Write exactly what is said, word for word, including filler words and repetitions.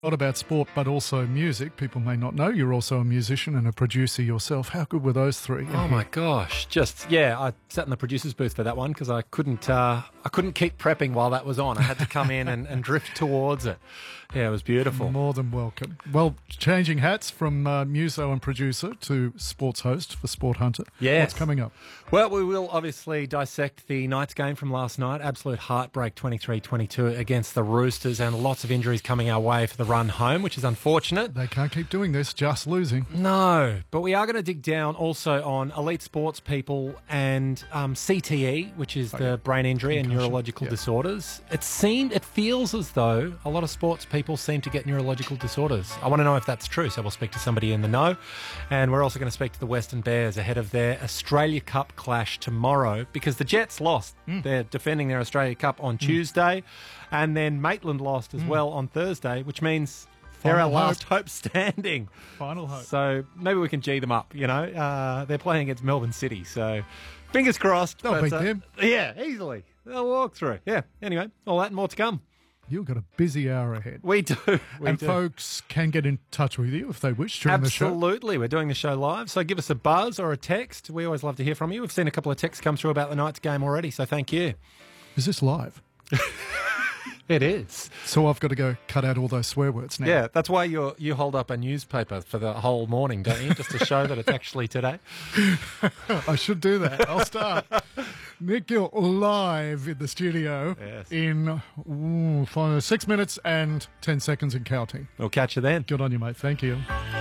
Not about sport, but also music. People may not know you're also a musician and a producer yourself. How good were those three? Oh my gosh! Just yeah, I sat in the producer's booth for that one because I couldn't. Uh, I couldn't keep prepping while that was on. I had to come in and, and drift towards it. Yeah, it was beautiful. More than welcome. Well, changing hats from uh, muso and producer to sports host for Sport Hunter. Yes. What's coming up? Well, we will obviously dissect the Knights game from last night. Absolute heartbreak, twenty-three twenty-two against the Roosters, and lots of injuries coming our way for the run home, which is unfortunate. They can't keep doing this, just losing. No, but we are going to dig down also on elite sports people and um, C T E, which is the brain injury and Concussion. neurological Yeah. disorders. It seemed, it feels as though a lot of sports people seem to get neurological disorders. I want to know if that's true, so we'll speak to somebody in the know. And we're also going to speak to the Western Bears ahead of their Australia Cup clash tomorrow, because the Jets lost. Mm. They're defending their Australia Cup on mm. Tuesday, and then Maitland lost as mm. well on Thursday, which means they're our last hope standing. Final hope. So maybe we can G them up, you know. Uh, they're playing against Melbourne City, so fingers crossed. They'll but, beat uh, them. Yeah, easily. They'll walk through. Yeah, anyway, all that and more to come. You've got a busy hour ahead. We do. We and do. Folks can get in touch with you if they wish during Absolutely. the show. Absolutely. We're doing the show live, so give us a buzz or a text. We always love to hear from you. We've seen a couple of texts come through about the Knights game already, so thank you. Is this live? It is. So I've got to go cut out all those swear words now. Yeah, that's why you you hold up a newspaper for the whole morning, don't you? Just to show that it's actually today. I should do that. I'll start. Nick Gill live in the studio yes. in ooh, five, six minutes and ten seconds and counting. We'll catch you then. Good on you, mate. Thank you.